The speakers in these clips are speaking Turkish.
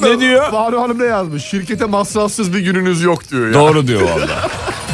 Ne diyor? Banu Hanım ne yazmış? Şirkete masrafsız bir gününüz yok diyor ya. Doğru diyor valla.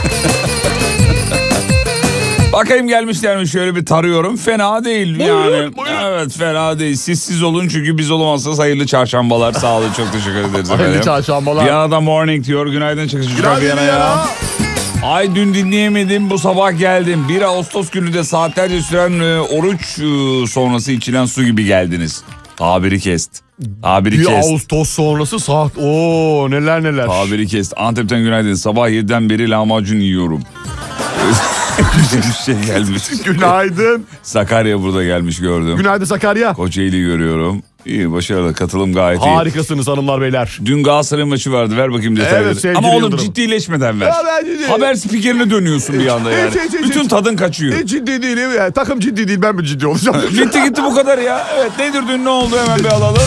Bakayım gelmişler mi, şöyle bir tarıyorum. Fena değil yani. Buyurun. Evet, fena değil. Siz olun çünkü biz olamazsanız hayırlı çarşambalar. Sağ olun, çok teşekkür ederiz efendim. Hayırlı çarşambalar. Viyana'da morning diyor. Günaydın çıkışlar Günaydın Viyana'ya. Viyana. Ay dün dinleyemedim, bu sabah geldim. 1 Ağustos günü de saatlerce süren oruç sonrası içilen su gibi geldiniz. Tabiri kest. Tabiri 1 kest. Ağustos sonrası saat. Oo neler neler. Tabiri kest. Antep'ten günaydın. Sabah 7'den beri lahmacun yiyorum. Güzel bir şey gelmiş. Günaydın. Sakarya burada gelmiş, gördüm. Günaydın Sakarya. Kocaeli görüyorum. İyi, başarılı, katılım gayet iyi. Harikasınız hanımlar beyler. Dün Galatasaray maçı vardı, ver bakayım detayları. Evet, sevgili ama oğlum Yıldırım. ciddileşmeden ver. Ya ben- Haber spikerine dönüyorsun bir anda yani. Bütün tadın kaçıyor. Ciddi değil yani. Takım ciddi değil, ben mi ciddi olacağım? Gitti bu kadar ya. Evet, nedir dün, ne oldu, hemen bir alalım.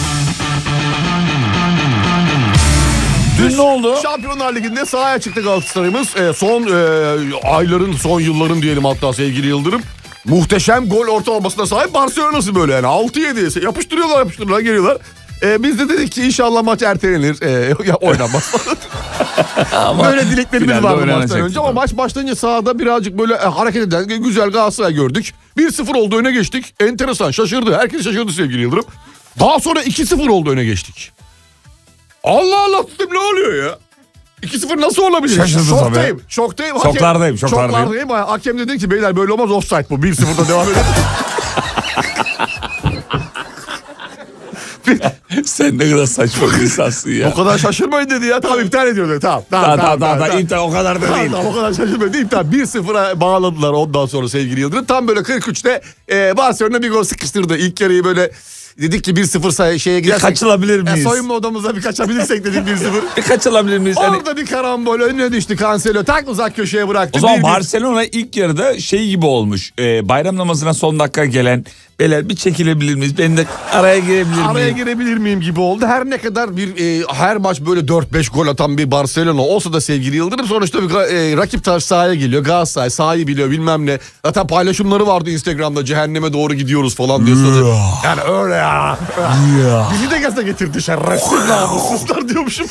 Dün ne oldu? Şampiyonlar Ligi'nde sahaya çıktı Galatasaray'ımız. Son ayların, son yılların diyelim hatta sevgili Yıldırım. Muhteşem gol ortalamasına sahip Barcelona'sı böyle yani. 6-7 yapıştırıyorlar geliyorlar. Biz de dedik ki inşallah maç ertelenir. Ya oynanmaz. Böyle dileklerimiz finalde vardı oynanacaktı maçtan önce ama tabii. maç başlayınca sahada birazcık böyle hareket eden güzel Galatasaray gördük. 1-0 oldu, öne geçtik. Enteresan, şaşırdı. Herkes şaşırdı sevgili Yıldırım. Daha sonra 2-0 oldu, öne geçtik. Allah Allah dedim, ne oluyor ya? 2-0 nasıl olabilir? Şaşırdı Şoktayım. tabii. Şoktayım. Şoklardayım. Şoklardayım. Hakem dedi ki beyler böyle olmaz, offside bu. 1-0'da devam edelim. Sen ne kadar saçma bir insansın ya. O kadar şaşırmayın dedi ya. Tamam, iptal ediyor dedi. Tamam. Tamam. İptal, o kadar da değil. Tamam, o kadar şaşırmayın dedi. İptal. 1-0'a bağladılar ondan sonra sevgili Yıldırım. Tam böyle 43'te Barcelona bir gol sıkıştırdı. İlk yarıyı böyle dedik ki 1-0 şeye gidersek. Kaçılabilir miyiz? Soyunma odamıza bir kaçabilirsek dedik 1-0. Bir kaçılabilir miyiz? Hani... Orada bir karambol önüne düştü Cancelo. Tak uzak köşeye bıraktı. O zaman 1-1. Barcelona ilk yarıda şey gibi olmuş. Bayram namazına son dakika gelen, beyler bir çekilebilir miyiz? Ben de araya girebilir miyim? Araya girebilir miyim gibi oldu. Her ne kadar her maç böyle 4-5 gol atan bir Barcelona olsa da sevgili Yıldırım, sonuçta bir rakip tarz sahaya geliyor. Galatasaray sahayı biliyor, bilmem ne. Zaten paylaşımları vardı Instagram'da, cehenneme doğru gidiyoruz falan diyorsunuz. Yani öyle ya. Bizi de gaza getirdi şerefsiz namussuzlar diyormuşum.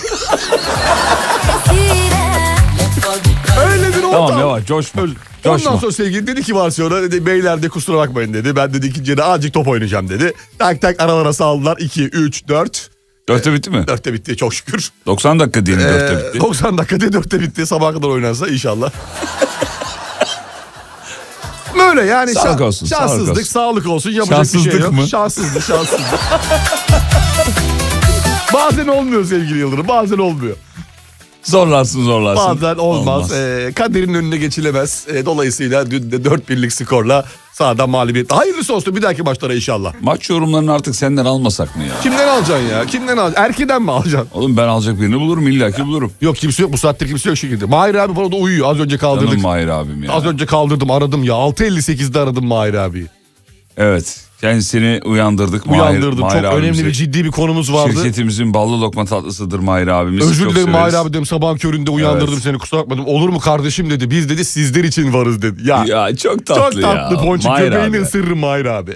Öyle bir ortam. Tamam yavaş, coşma. Ondan sonra sevgili dedi ki Barcelona, dedi beyler de kusura bakmayın dedi. Ben dedi ikinci yarı azıcık top oynayacağım dedi. Tak tak aralara saldılar. 2, 3, 4. 4'te bitti mi? 4'te bitti çok şükür. 90 dakika değil mi 4'te bitti? 90 dakikada 4'te bitti. Sabaha kadar oynansa inşallah. Böyle yani Sağlık olsun, şanssızlık, sağlık olsun. sağlık olsun. Yapacak bir şey Şanssızlık yok. mı? Şanssızlık. Bazen olmuyor sevgili Yıldırım, bazen olmuyor. Zorlarsın. Bazen olmaz. Kaderin önüne geçilemez. Dolayısıyla dün de 4-1'lik skorla sahadan mağlubiyet. Hayırlısı olsun bir dahaki maçlara inşallah. Maç yorumlarını artık senden almasak mı ya? Kimden alacaksın ya? Kimden alacaksın? Erkeden mi alacaksın? Oğlum ben alacak birini bulurum, illaki bulurum. Yok, kimse yok. Bu saatte kimse yok şekilde. Mahir abi burada uyuyor. Az önce kaldırdık. Canım Mahir abim ya. Az önce kaldırdım, aradım ya. 6.58'de aradım Mahir abiyi. Evet. Kendisini uyandırdık. Uyandırdım. Mahir Çok önemli abimizi. bir ciddi bir konumuz vardı. Şirketimizin ballı lokma tatlısıdır Mahir abimiz. Özür Çok dilerim severiz. Mahir abi dedim, sabahın köründe uyandırdım Evet. seni, kusura bakmadım. Olur mu kardeşim dedi. Biz dedi sizler için varız dedi. Ya çok tatlı ya. Çok tatlı Ponçik, Mahir köpeğinin abi. sırrı Mahir abi.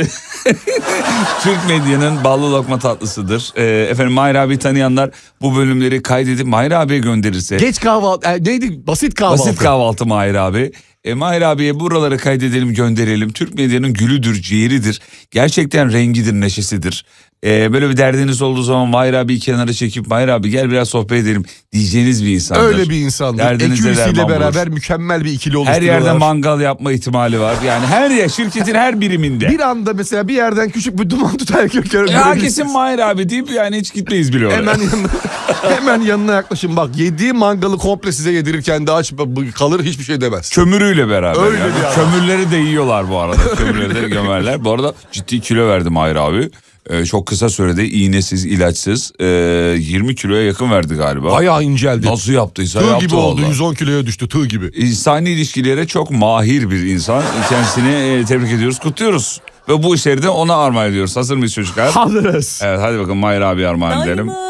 Türk medyanın ballı lokma tatlısıdır. Efendim Mahir abi tanıyanlar bu bölümleri kaydedip Mahir abiye gönderirse. Geç kahvaltı neydi? Basit kahvaltı. Basit kahvaltı Mahir abi. Mahir abiye buraları kaydedelim, gönderelim. Türk medyanın gülüdür, ciğeridir. Gerçekten rengidir, neşesidir. Böyle bir derdiniz olduğu zaman Mahir abi kenara çekip Mahir abi gel biraz sohbet edelim diyeceğiniz bir insandır. Öyle bir insandır. Derdinizde Ekürisiyle derman beraber bulur. mükemmel bir ikili Her oluşturuyorlar. yerde mangal yapma ihtimali var. Yani her yer, şirketin her biriminde. Bir anda mesela bir yerden küçük bir duman tutar ki. Ya kesin Mahir abi deyip yani hiç gitmeyiz bile oraya. Hemen yanına yaklaşın. Bak, yediği mangalı komple size yedirirken de aç kalır, hiçbir şey demez. Kömürüyle beraber. Öyle yani. bir adam. Kömürleri de yiyorlar bu arada. Kömürleri de gömerler. Bu arada ciddi kilo verdi Mahir abi. Çok kısa sürede iğnesiz, ilaçsız 20 kiloya yakın verdi galiba. Bayağı inceldi. Nasıl yaptıysa Tığ yaptı gibi oldu. vallahi. 110 kiloya düştü, tığ gibi. İnsani ilişkilere çok mahir bir insan. Kendisini tebrik ediyoruz, kutluyoruz. Ve bu işleri de ona armağan ediyoruz. Hazır mıyız çocuklar? Hazırız. Evet, hadi bakalım Mahir abi armağan edelim.